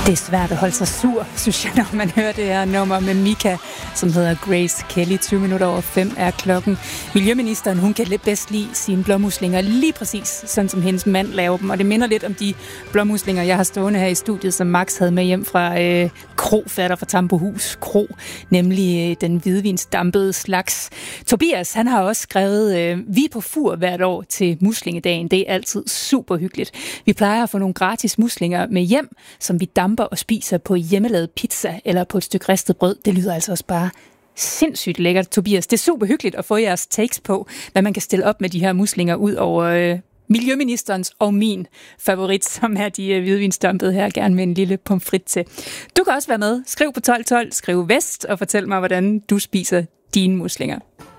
Det er svært at holde sig sur, synes jeg, når man hører det her nummer med Mika, som hedder Grace Kelly. 20 minutter over 5 er klokken. Miljøministeren, hun kan lidt bedst lide sine blåmuslinger lige præcis, sådan som hendes mand laver dem. Og det minder lidt om de blåmuslinger, jeg har stående her i studiet, som Max havde med hjem fra krofatter fra Tambohus Kro, nemlig den hvidvinsdampede slags. Tobias, han har også skrevet Vi på Fur hvert år til muslingedagen. Det er altid super hyggeligt. Vi plejer at få nogle gratis muslinger med hjem, som vi damper og spiser på hjemmelavet pizza eller på et stykke ristet brød. Det lyder altså også bare sindssygt lækkert, Tobias. Det er super hyggeligt at få jeres takes på, hvad man kan stille op med de her muslinger ud over miljøministerens og min favorit, som er de hvidvinsdampede her, gerne med en lille pomfrit til. Du kan også være med. Skriv på 1212, skriv vest og fortæl mig, hvordan du spiser dine muslinger.